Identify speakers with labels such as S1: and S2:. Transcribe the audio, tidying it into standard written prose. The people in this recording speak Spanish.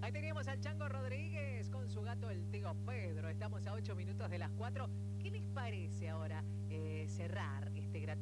S1: Ahí teníamos al Chango Rodríguez con su gato el tío Pedro. Estamos a 8 minutos de las 4. ¿Qué les parece ahora cerrar este gratuito?